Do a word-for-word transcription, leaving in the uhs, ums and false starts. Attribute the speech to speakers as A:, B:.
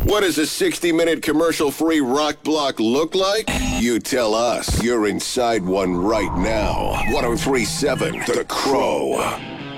A: What does a sixty-minute commercial-free rock block look like? You tell us. You're inside one right now. ten thirty-seven The Crow.